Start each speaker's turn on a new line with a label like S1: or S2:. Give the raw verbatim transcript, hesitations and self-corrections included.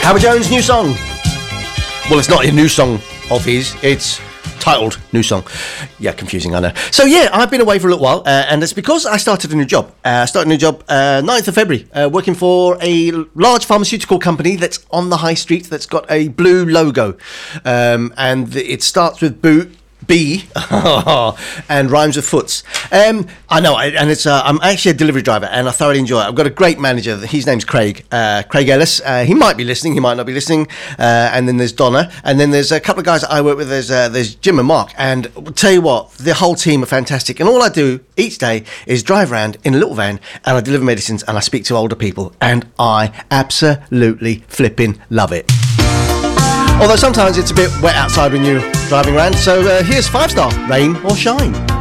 S1: Howard Jones' new song. Well, it's not a new song of his, it's titled New Song. Yeah, confusing, I know. So yeah, I've been away for a little while, uh, and it's because I started a new job. Uh, I started a new job uh, ninth of February, uh, working for a large pharmaceutical company that's on the high street, that's got a blue logo, um, and it starts with boot. B and rhymes with foots. Um, I know, and it's uh, I'm actually a delivery driver, and I thoroughly enjoy it. I've got a great manager. His name's Craig. Uh, Craig Ellis. Uh, he might be listening. He might not be listening. Uh, and then there's Donna, and then there's a couple of guys that I work with. There's uh, there's Jim and Mark. And I'll tell you what, the whole team are fantastic. And all I do each day is drive around in a little van, and I deliver medicines, and I speak to older people, and I absolutely flipping love it. Although sometimes it's a bit wet outside when you're driving around. So uh, here's Five Star, Rain or Shine.